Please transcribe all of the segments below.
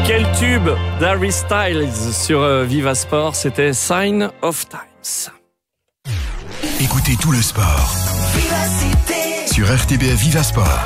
Quel tube d'Harry Styles sur Viva Sport, c'était Sign of Times. Écoutez tout le sport sur RTBF Viva Sport.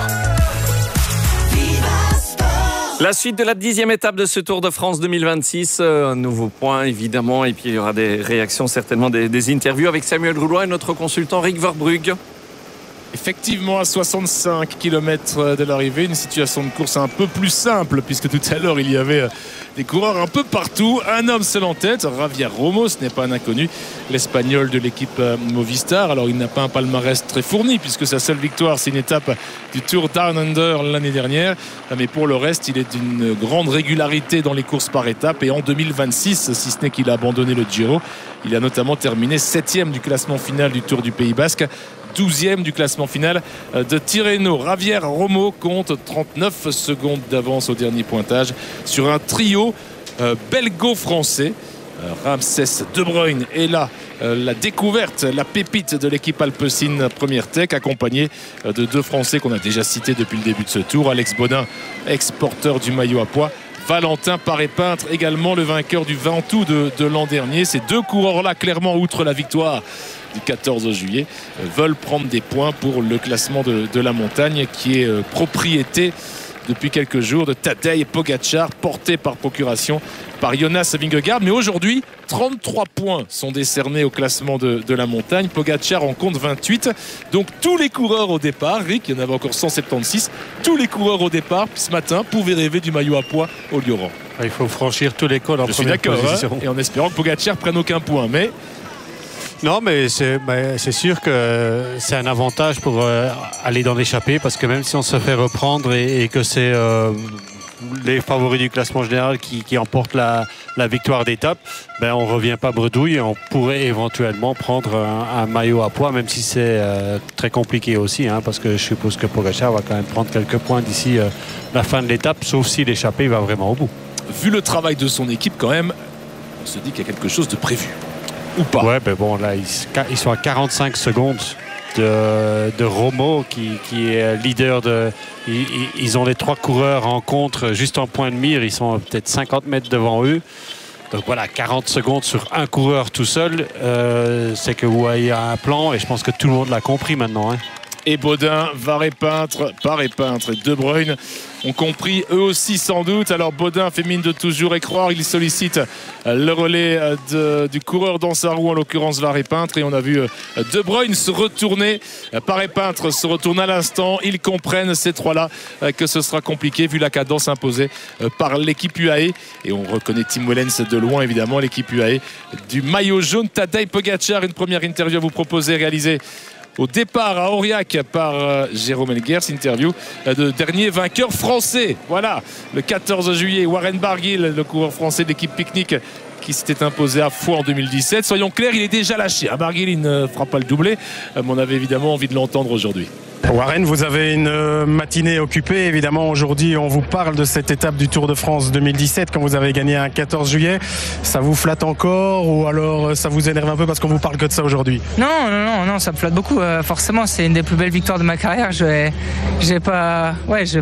La suite de la 10e étape de ce Tour de France 2026, un nouveau point évidemment, et puis il y aura des réactions, certainement des interviews avec Samuel Roulois et notre consultant Rick Verbrugge. Effectivement, à 65 km de l'arrivée, une situation de course un peu plus simple, puisque tout à l'heure il y avait des coureurs un peu partout. Un homme seul en tête, Javier Romo, ce n'est pas un inconnu, l'Espagnol de l'équipe Movistar. Alors il n'a pas un palmarès très fourni, puisque sa seule victoire c'est une étape du Tour Down Under l'année dernière. Mais pour le reste, il est d'une grande régularité dans les courses par étapes. Et en 2026, si ce n'est qu'il a abandonné le Giro, il a notamment terminé 7e du classement final du Tour du Pays Basque, 12e du classement final de Tirreno. Javier Romo compte 39 secondes d'avance au dernier pointage sur un trio belgo-français. Ramsès De Bruyne est là, la découverte, la pépite de l'équipe Alpecin Première Tech, accompagné de deux Français qu'on a déjà cités depuis le début de ce tour. Alex Bodin, ex-porteur du maillot à pois. Valentin Paré-Peintre, également le vainqueur du Ventoux de l'an dernier. Ces deux coureurs-là, clairement, outre la victoire du 14 juillet, veulent prendre des points pour le classement de la montagne, qui est propriété depuis quelques jours de Tadej Pogačar, porté par procuration par Jonas Vingegaard. Mais aujourd'hui, 33 points sont décernés au classement de la montagne. Pogačar en compte 28. Donc tous les coureurs au départ, Rick, il y en avait encore 176, tous les coureurs au départ ce matin pouvaient rêver du maillot à pois au Lioran. Il faut franchir tous les cols en première position. Et en espérant que Pogačar prenne aucun point. Mais non, mais c'est sûr que c'est un avantage pour aller dans l'échappée, parce que même si on se fait reprendre et que c'est les favoris du classement général qui emportent la victoire d'étape, on ne revient pas bredouille et on pourrait éventuellement prendre un maillot à pois, même si c'est très compliqué aussi, parce que je suppose que Pogačar va quand même prendre quelques points d'ici la fin de l'étape, sauf si l'échappée va vraiment au bout. Vu le travail de son équipe quand même, on se dit qu'il y a quelque chose de prévu. Ou pas. Ouais, mais bon, là, ils sont à 45 secondes de Romo, qui est leader de. Ils ont les trois coureurs en contre, juste en point de mire. Ils sont peut-être 50 mètres devant eux. Donc voilà, 40 secondes sur un coureur tout seul, c'est que il y a un plan, et je pense que tout le monde l'a compris maintenant. Et Bodin, Paré-Peintre et De Bruyne ont compris eux aussi sans doute. Alors Bodin fait mine de toujours y croire, il sollicite le relais du coureur dans sa roue, en l'occurrence Paré-Peintre, et on a vu De Bruyne se retourner, Paré-Peintre se retourne à l'instant. Ils comprennent, ces trois-là, que ce sera compliqué vu la cadence imposée par l'équipe UAE, et on reconnaît Tim Wellens de loin évidemment, l'équipe UAE du maillot jaune. Tadej Pogačar, une première interview à vous proposer, réalisée au départ à Aurillac par Jérôme Elguers, interview de dernier vainqueur français. Voilà, le 14 juillet, Warren Barguil, le coureur français de l'équipe Picnic, qui s'était imposé à Foix en 2017. Soyons clairs, il est déjà lâché. Barguil, il ne fera pas le doublé, mais on avait évidemment envie de l'entendre aujourd'hui. Warren, vous avez une matinée occupée. Évidemment, aujourd'hui, on vous parle de cette étape du Tour de France 2017 quand vous avez gagné un 14 juillet. Ça vous flatte encore, ou alors ça vous énerve un peu parce qu'on vous parle que de ça aujourd'hui? Non, ça me flatte beaucoup. Forcément, c'est une des plus belles victoires de ma carrière. Je vais pas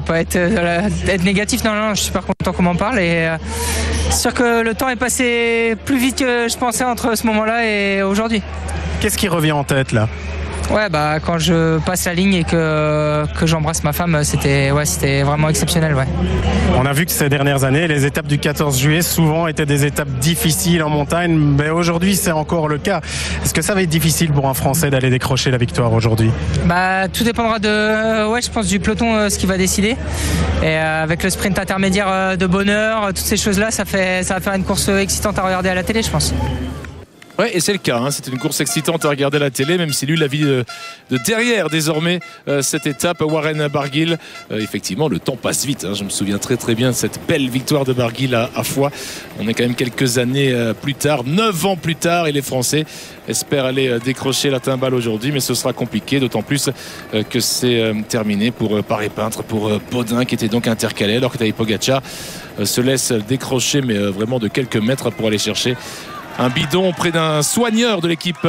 être négatif. Non, je suis super content qu'on m'en parle. Et c'est sûr que le temps est passé plus vite que je pensais entre ce moment-là et aujourd'hui. Qu'est-ce qui revient en tête là? Ouais, quand je passe la ligne et que j'embrasse ma femme, c'était vraiment exceptionnel. Ouais. On a vu que ces dernières années, les étapes du 14 juillet souvent étaient des étapes difficiles en montagne, mais aujourd'hui c'est encore le cas. Est-ce que ça va être difficile pour un Français d'aller décrocher la victoire aujourd'hui? Tout dépendra je pense du peloton, ce qui va décider. Et avec le sprint intermédiaire de bonheur, toutes ces choses-là, ça va faire une course excitante à regarder à la télé, je pense. Ouais, et c'est le cas, c'est une course excitante à regarder à la télé, même si lui la vie de derrière désormais cette étape. Warren Barguil, effectivement le temps passe vite, je me souviens très très bien de cette belle victoire de Barguil à Foix. On est quand même quelques années plus tard, 9 ans plus tard, et les Français espèrent aller décrocher la timbale aujourd'hui, mais ce sera compliqué, d'autant plus que c'est terminé pour Paré-Peintre, pour Bodin, qui était donc intercalé, alors que Tadej Pogačar se laisse décrocher, mais vraiment de quelques mètres, pour aller chercher un bidon près d'un soigneur de l'équipe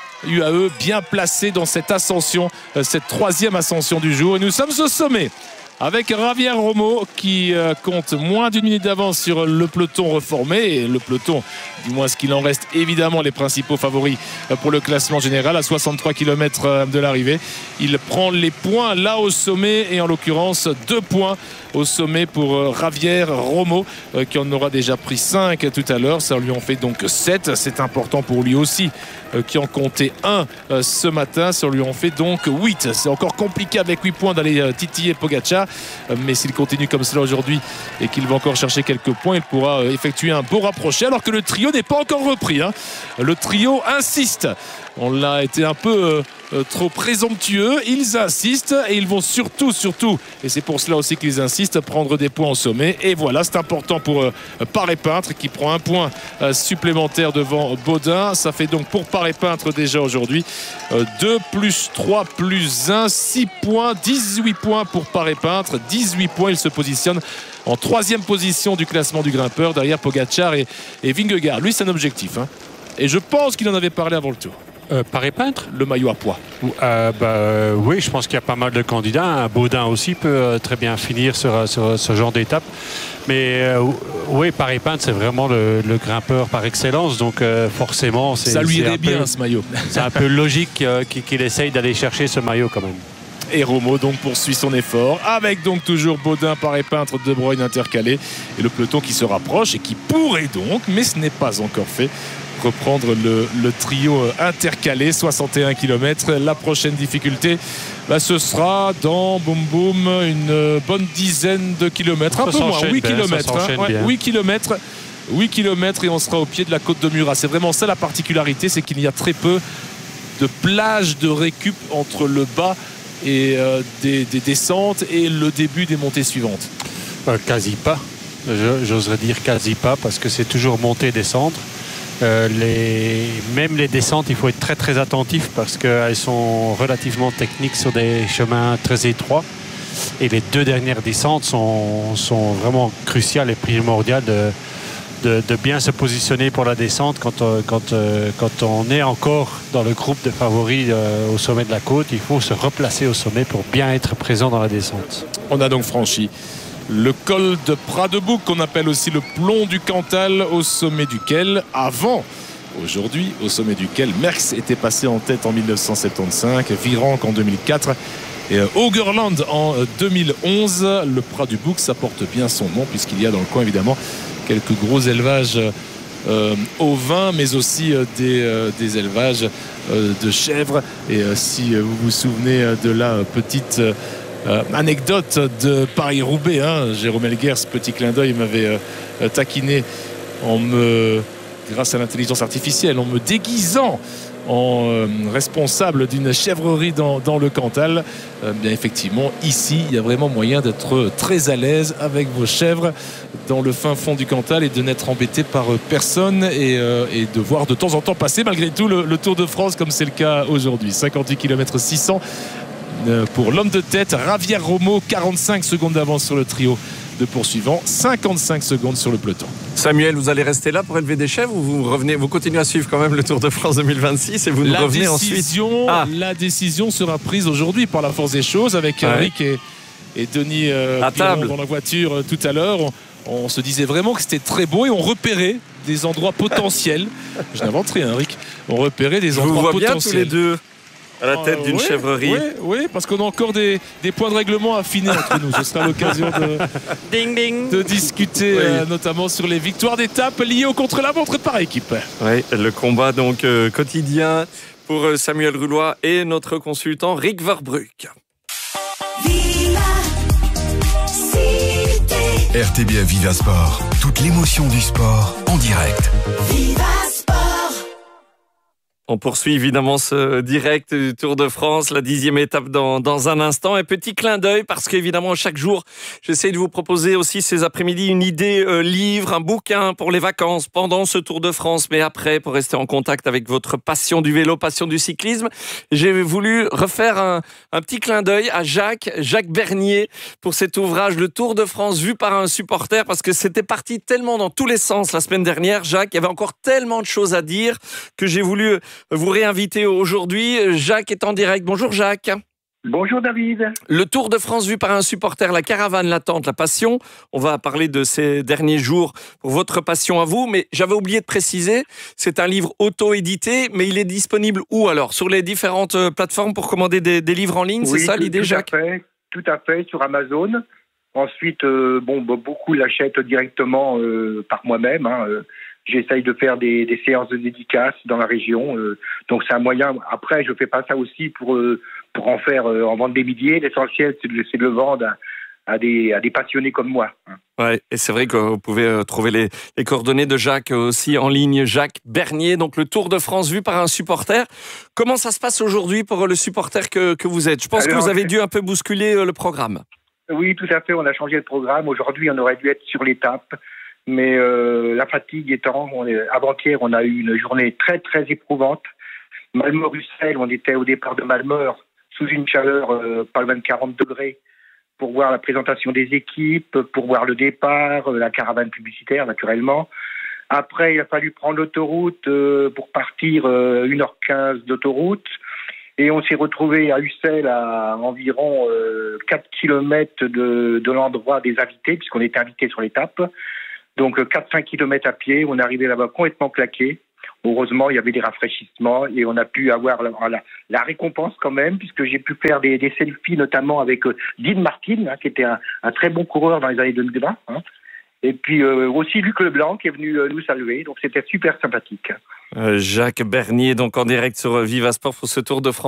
UAE, bien placé dans cette ascension, cette troisième ascension du jour. Et nous sommes au sommet avec Javier Romo qui compte moins d'une minute d'avance sur le peloton reformé. Et le peloton, du moins ce qu'il en reste, évidemment les principaux favoris pour le classement général à 63 km de l'arrivée. Il prend les points là au sommet et en l'occurrence 2 points au sommet pour Javier Romo qui en aura déjà pris 5 tout à l'heure. Ça lui en fait donc 7. C'est important pour lui aussi qui en comptait 1 ce matin. Ça lui en fait donc 8. C'est encore compliqué avec 8 points d'aller titiller Pogacar, mais s'il continue comme cela aujourd'hui et qu'il va encore chercher quelques points, il pourra effectuer un beau rapproché alors que le trio n'est pas encore repris. Le trio insiste. On l'a été un peu trop présomptueux. Ils insistent et ils vont surtout, et c'est pour cela aussi qu'ils insistent, prendre des points au sommet. Et voilà, c'est important pour Paré-Peintre qui prend 1 point supplémentaire devant Baudin. Ça fait donc pour Paré-Peintre déjà aujourd'hui 2 plus 3 plus 1, 6 points, 18 points pour Paré-Peintre. 18 points, il se positionne en 3e position du classement du grimpeur derrière Pogacar et Vingegaard. Lui, c'est un objectif. Et je pense qu'il en avait parlé avant le Tour. Paré-Peintre, le maillot à poids. Oui, je pense qu'il y a pas mal de candidats. Baudin aussi peut très bien finir sur ce genre d'étape. Mais oui, Paré-Peintre, c'est vraiment le grimpeur par excellence. Donc forcément, ça lui irait bien ce maillot. C'est un peu logique qu'il essaye d'aller chercher ce maillot quand même. Et Romo donc poursuit son effort avec donc toujours Baudin, Paré-Peintre, De Bruyne intercalé et le peloton qui se rapproche et qui pourrait donc, mais ce n'est pas encore fait, reprendre le trio intercalé. 61 km. La prochaine difficulté, ce sera dans une bonne dizaine de kilomètres, un peu moins, 8 km. 8 km et on sera au pied de la côte de Murat. C'est vraiment ça la particularité, c'est qu'il y a très peu de plages de récup entre le bas et des descentes et le début des montées suivantes. Quasi pas. J'oserais dire quasi pas parce que c'est toujours montée descendre. Même les descentes, il faut être très très attentif parce qu'elles sont relativement techniques sur des chemins très étroits. Et les 2 dernières descentes sont vraiment cruciales et primordiales de bien se positionner pour la descente quand on est encore dans le groupe de favoris au sommet de la côte. Il faut se replacer au sommet pour bien être présent dans la descente. On a donc franchi le col de Pradebouc qu'on appelle aussi le plomb du Cantal, au sommet duquel aujourd'hui au sommet duquel Merckx était passé en tête en 1975, Virenque en 2004 et Augerland en 2011. Le Pradebouc, ça porte bien son nom puisqu'il y a dans le coin évidemment quelques gros élevages ovins, mais aussi des élevages de chèvres. Et si vous vous souvenez de la petite anecdote de Paris-Roubaix, Jérôme Elguers, petit clin d'œil, m'avait taquiné grâce à l'intelligence artificielle, en me déguisant en responsable d'une chèvrerie dans le Cantal. Bien effectivement, ici, il y a vraiment moyen d'être très à l'aise avec vos chèvres dans le fin fond du Cantal et de n'être embêté par personne et de voir de temps en temps passer malgré tout le Tour de France comme c'est le cas aujourd'hui. 58 km 600 pour l'homme de tête Javier Romo, 45 secondes d'avance sur le trio de poursuivants, 55 secondes sur le peloton. Samuel, vous allez rester là pour élever des chèvres ou vous continuez à suivre quand même le Tour de France 2026 et vous nous revenez ensuite? La décision sera prise aujourd'hui par la force des choses avec Eric et Denis dans la voiture tout à l'heure. On se disait vraiment que c'était très beau et on repérait des endroits potentiels. Je n'invente rien, Eric. On repérait des endroits potentiels. Je vous vois bien tous les deux à la tête d'une chèvrerie. Oui, parce qu'on a encore des points de règlement à affiner entre nous. Ce sera l'occasion de discuter notamment sur les victoires d'étape liées au contre-la-montre par équipe. Oui, le combat donc quotidien pour Samuel Roulois et notre consultant Rick Verbrugge. RTBF Viva Sport, toute l'émotion du sport en direct. Viva Sport. On poursuit évidemment ce direct du Tour de France, la 10e étape dans un instant. Et petit clin d'œil parce qu'évidemment chaque jour, j'essaie de vous proposer aussi ces après-midi une idée livre, un bouquin pour les vacances pendant ce Tour de France, mais après pour rester en contact avec votre passion du vélo, passion du cyclisme. J'ai voulu refaire un petit clin d'œil à Jacques Bernier pour cet ouvrage Le Tour de France vu par un supporter parce que c'était parti tellement dans tous les sens la semaine dernière. Jacques, il y avait encore tellement de choses à dire que j'ai voulu vous réinviter aujourd'hui. Jacques est en direct. Bonjour Jacques. Bonjour David. Le Tour de France vu par un supporter, la caravane, l'attente, la passion. On va parler de ces derniers jours pour votre passion à vous. Mais j'avais oublié de préciser, c'est un livre auto-édité, mais il est disponible où alors? Sur les différentes plateformes pour commander des livres en ligne, c'est ça l'idée, Jacques? Tout à fait, sur Amazon. Ensuite, beaucoup l'achètent directement par moi-même. J'essaye de faire des séances de dédicaces dans la région. Donc c'est un moyen. Après, je fais pas ça aussi pour en vendre des milliers. L'essentiel, c'est de le vendre à des passionnés comme moi. Ouais, et c'est vrai que vous pouvez trouver les coordonnées de Jacques aussi en ligne. Jacques Bernier, donc le Tour de France vu par un supporter. Comment ça se passe aujourd'hui pour le supporter que vous êtes? Je pense que vous avez dû un peu bousculer le programme. Oui, tout à fait. On a changé le programme. Aujourd'hui, on aurait dû être sur l'étape. Mais la fatigue étant, avant-hier, on a eu une journée très, très éprouvante. Malmö-Russell, on était au départ de Malmö, sous une chaleur pas loin de 40 degrés, pour voir la présentation des équipes, pour voir le départ, la caravane publicitaire, naturellement. Après, il a fallu prendre l'autoroute pour partir 1h15 d'autoroute. Et on s'est retrouvé à Ussel à environ 4 km de l'endroit des invités, puisqu'on était invités sur l'étape. Donc 4-5 km à pied, on est arrivé là-bas complètement claqué. Heureusement, il y avait des rafraîchissements et on a pu avoir la récompense quand même, puisque j'ai pu faire des selfies, notamment avec Dean Martin, qui était un très bon coureur dans les années 2020. Et puis aussi Luc Leblanc qui est venu nous saluer, donc c'était super sympathique. Jacques Bernier, donc en direct sur Viva Sport pour ce Tour de France.